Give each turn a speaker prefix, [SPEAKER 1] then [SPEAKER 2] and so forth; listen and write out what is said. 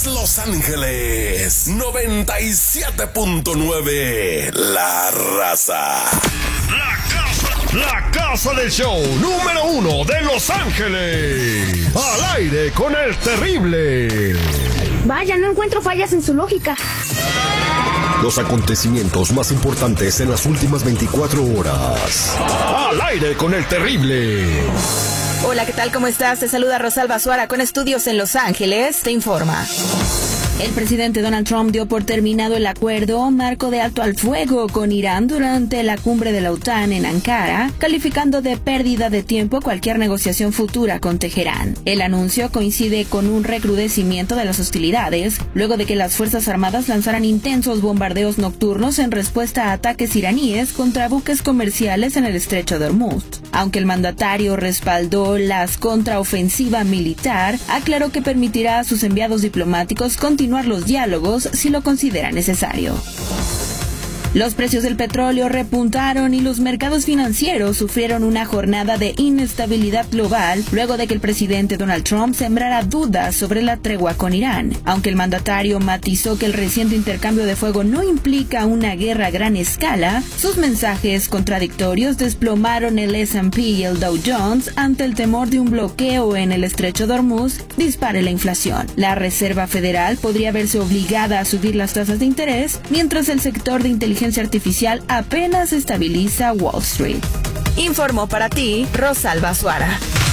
[SPEAKER 1] Los Ángeles 97.9. La Raza.
[SPEAKER 2] La casa del show número 1 de Los Ángeles. Al aire con el terrible.
[SPEAKER 3] Vaya, no encuentro fallas en su lógica.
[SPEAKER 4] Los acontecimientos más importantes en las últimas 24 horas.
[SPEAKER 2] Al aire con el terrible.
[SPEAKER 5] Hola, ¿qué tal? ¿Cómo estás? Te saluda Rosalba Suara con estudios en Los Ángeles. Te informa. El presidente Donald Trump dio por terminado el acuerdo marco de alto al fuego con Irán durante la cumbre de la OTAN en Ankara, calificando de pérdida de tiempo cualquier negociación futura con Teherán. El anuncio coincide con un recrudecimiento de las hostilidades, luego de que las Fuerzas Armadas lanzaran intensos bombardeos nocturnos en respuesta a ataques iraníes contra buques comerciales en el estrecho de Hormuz. Aunque el mandatario respaldó las contraofensiva militar, aclaró que permitirá a sus enviados diplomáticos continuar los diálogos si lo considera necesario. Los precios del petróleo repuntaron y los mercados financieros sufrieron una jornada de inestabilidad global luego de que el presidente Donald Trump sembrara dudas sobre la tregua con Irán. Aunque el mandatario matizó que el reciente intercambio de fuego no implica una guerra a gran escala, sus mensajes contradictorios desplomaron el S&P y el Dow Jones ante el temor de un bloqueo en el estrecho de Hormuz dispare la inflación. La Reserva Federal podría verse obligada a subir las tasas de interés, mientras el sector de inteligencia artificial apenas estabiliza Wall Street. Informó para ti Rosalba Suara.